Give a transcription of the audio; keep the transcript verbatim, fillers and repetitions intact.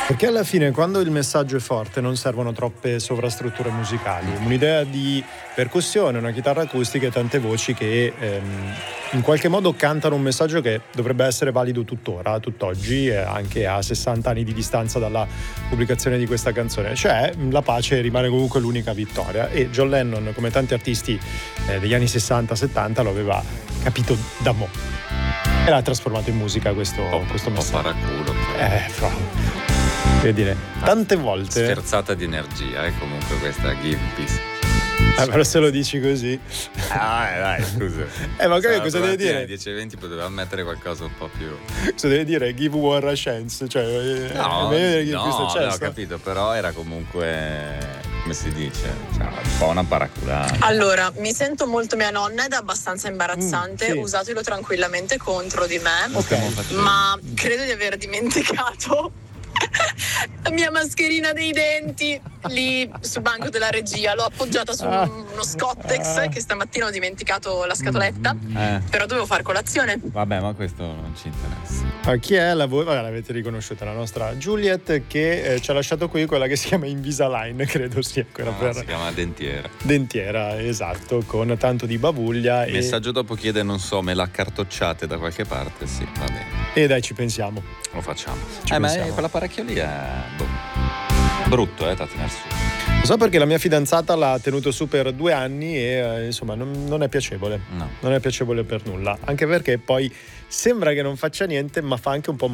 Perché alla fine, quando il messaggio è forte, non servono troppe sovrastrutture musicali. Un'idea di percussione, una chitarra acustica e tante voci che ehm, in qualche modo cantano un messaggio che dovrebbe essere valido tuttora, tutt'oggi, eh, anche a sessanta anni di distanza dalla pubblicazione di questa canzone. Cioè, la pace rimane comunque l'unica vittoria. E John Lennon, come tanti artisti eh, degli anni sessanta settanta, lo aveva capito da mo'. E l'ha trasformato in musica questo, po', questo po' messaggio. paraculo. Eh, però... Che dire, tante volte Sferzata di energia, eh, comunque questa Give Peace. eh, però se lo dici così Ah, dai, scusa. eh ma che cosa deve dire? dieci e venti poteva mettere qualcosa un po' più. Cosa deve dire? Give war a chance, cioè No, è meglio dire give no, peace a no, ho chance. capito, però era comunque, come si dice, cioè, un po' una paraculata. Allora, mi sento molto mia nonna ed è abbastanza imbarazzante, Mm, sì. usatelo tranquillamente contro di me, Lo stiamo facendo. ma credo di aver dimenticato la mia mascherina dei denti lì sul banco della regia. L'ho appoggiata su Ah. uno Scottex che stamattina ho dimenticato la scatoletta, Eh, però dovevo far colazione. vabbè, ma questo non ci interessa. Ma chi è la voce? Vabbè, l'avete riconosciuta, la nostra Juliet, che eh, ci ha lasciato qui quella che si chiama Invisalign, credo sia quella No, per si chiama dentiera. dentiera, esatto, con tanto di bavuglia Il e... messaggio dopo chiede, non so, me la cartocciate da qualche parte? Sì, va bene, e dai, ci pensiamo. lo facciamo. Ci eh, ma pensiamo. è- quell'apparecchio lì è boh, brutto, eh, da tener su. Lo so perché la mia fidanzata l'ha tenuto su per due anni e eh, insomma non, non è piacevole. No. Non è piacevole per nulla, anche perché poi sembra che non faccia niente, ma fa anche un po'